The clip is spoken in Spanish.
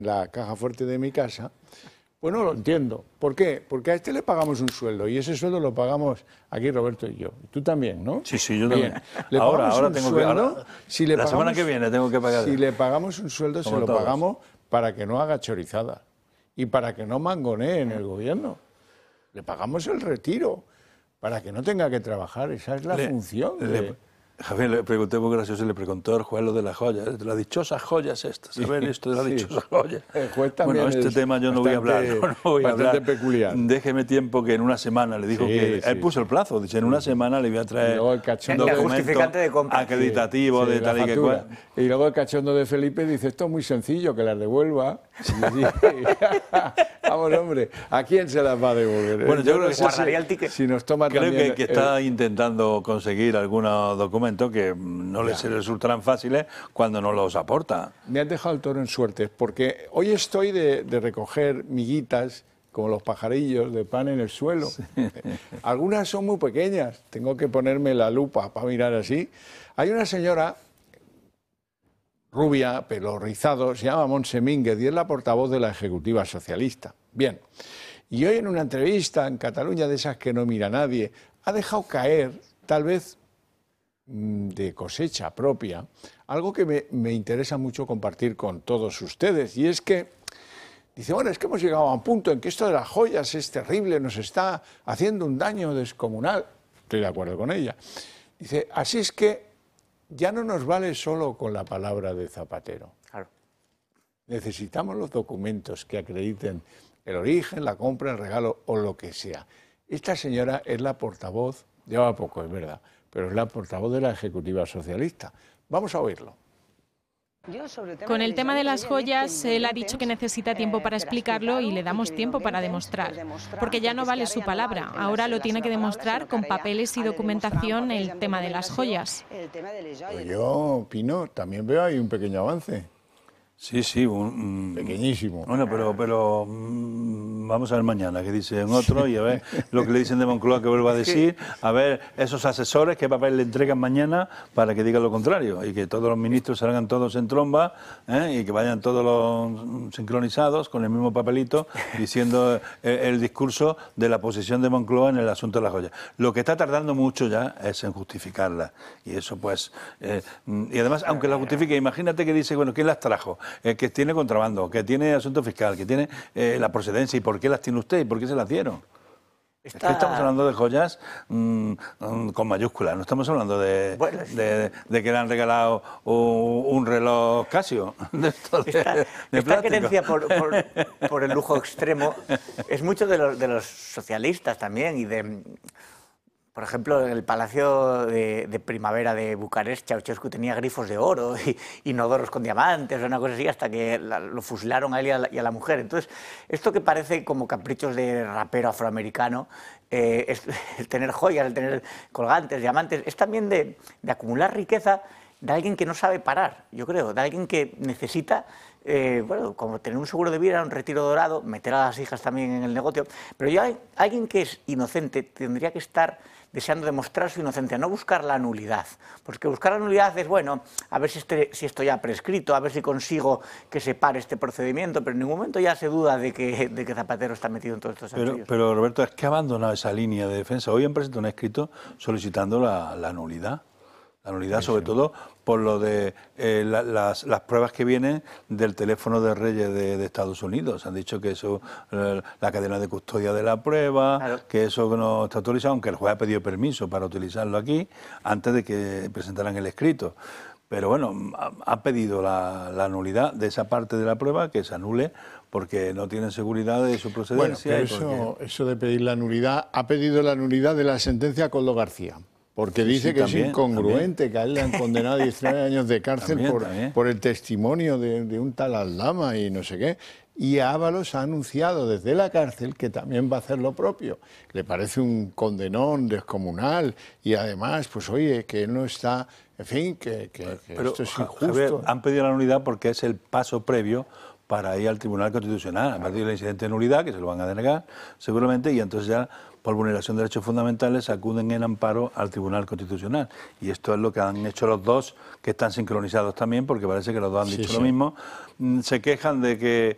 la caja fuerte de mi casa, pues no lo entiendo. ¿Por qué? Porque a este le pagamos un sueldo y ese sueldo lo pagamos aquí Roberto y yo. Tú también, ¿no? Sí, yo también. Le pagamos ahora un tengo sueldo, que... si le la pagamos, semana que viene tengo que pagar. Si le pagamos un sueldo, Como se lo todos. pagamos para que no haga chorizada y para que no mangonee en el gobierno. Le pagamos el retiro para que no tenga que trabajar. Esa es la función. Javier, le pregunté muy gracioso, le preguntó al juez lo de las joyas, de las dichosas joyas estas, a ver esto de las dichosas joyas. El juez también bueno, este tema yo no voy a hablar, no voy a hablar. Peculiar. Déjeme tiempo que en una semana le dijo él puso el plazo, dice en una semana le voy a traer un justificante de compra acreditativo de tal y que cual. Y luego el cachondo de Felipe dice, esto es muy sencillo, que las devuelva. Vamos, hombre, ¿a quién se las va a devolver? Bueno, yo creo que guardaría el ticket. Si nos toma creo también que está intentando conseguir algunos documentos que no les resultarán fáciles cuando no los aporta. Me has dejado el toro en suerte, porque hoy estoy de recoger miguitas, como los pajarillos, de pan en el suelo. Sí. Algunas son muy pequeñas, tengo que ponerme la lupa para mirar así. Hay una señora rubia, pelo rizado, se llama Montse Mínguez y es la portavoz de la Ejecutiva Socialista. Bien, y hoy en una entrevista en Cataluña, de esas que no mira nadie, ha dejado caer, tal vez de cosecha propia, algo que me interesa mucho compartir con todos ustedes, y es que dice, bueno, es que hemos llegado a un punto en que esto de las joyas es terrible, nos está haciendo un daño descomunal. Estoy de acuerdo con ella. Dice, así es que ya no nos vale solo con la palabra de Zapatero. Claro. Necesitamos los documentos que acrediten el origen, la compra, el regalo o lo que sea. Esta señora es la portavoz, lleva poco, es verdad, pero es la portavoz de la Ejecutiva Socialista. Vamos a oírlo. Con el tema de las joyas, él ha dicho que necesita tiempo para explicarlo y le damos tiempo para demostrar, porque ya no vale su palabra, ahora lo tiene que demostrar con papeles y documentación el tema de las joyas. Pues yo opino, también veo ahí un pequeño avance. Sí, pequeñísimo. Bueno, pero vamos a ver mañana qué dicen otros y a ver lo que le dicen de Moncloa que vuelva a decir, a ver esos asesores qué papel le entregan mañana para que digan lo contrario y que todos los ministros salgan todos en tromba y que vayan todos los sincronizados con el mismo papelito diciendo el discurso de la posición de Moncloa en el asunto de las joyas. Lo que está tardando mucho ya es en justificarla y eso pues... y además, aunque la justifique, imagínate que dice, bueno, ¿quién las trajo? Que tiene contrabando, que tiene asunto fiscal, que tiene la procedencia, ¿y por qué las tiene usted? ¿Y por qué se las dieron? Es que estamos hablando de joyas con mayúsculas, no estamos hablando de que le han regalado un reloj Casio. Esta querencia por el lujo extremo es mucho de los socialistas también y de... Por ejemplo, en el Palacio de Primavera de Bucarest, Ceausescu tenía grifos de oro y inodoros con diamantes, una cosa así, hasta que lo fusilaron a él y a la mujer. Entonces, esto que parece como caprichos de rapero afroamericano, el tener joyas, el tener colgantes, diamantes, es también de acumular riqueza de alguien que no sabe parar, yo creo, de alguien que necesita... bueno, como tener un seguro de vida, un retiro dorado, meter a las hijas también en el negocio, pero ya alguien que es inocente tendría que estar deseando demostrar su inocencia, no buscar la nulidad, porque buscar la nulidad es, bueno, a ver si esto ya ha prescrito, a ver si consigo que se pare este procedimiento, pero en ningún momento ya se duda de que Zapatero está metido en todos estos asuntos. Pero Roberto, es que ha abandonado esa línea de defensa. Hoy han presentado un escrito solicitando la nulidad. La nulidad, sobre todo, por lo de las pruebas que vienen del teléfono de Reyes de Estados Unidos. Han dicho que eso, la cadena de custodia de la prueba, claro, que eso no está autorizado, aunque el juez ha pedido permiso para utilizarlo aquí, antes de que presentaran el escrito. Pero bueno, ha pedido la nulidad de esa parte de la prueba, que se anule, porque no tienen seguridad de su procedencia. Bueno, pero eso de pedir la nulidad, ha pedido la nulidad de la sentencia a Koldo García. Porque dice que también, es incongruente, que a él le han condenado a 19 años de cárcel por el testimonio de un tal Aldama y no sé qué. Y Ábalos ha anunciado desde la cárcel que también va a hacer lo propio. Le parece un condenón descomunal y además, pues oye, que él no está... En fin, que esto es injusto. Javier, han pedido la nulidad porque es el paso previo para ir al Tribunal Constitucional. A partir del incidente de nulidad, que se lo van a denegar seguramente, y entonces ya... por vulneración de derechos fundamentales, acuden en amparo al Tribunal Constitucional. Y esto es lo que han hecho los dos, que están sincronizados también, porque parece que los dos han dicho lo mismo. Se quejan de que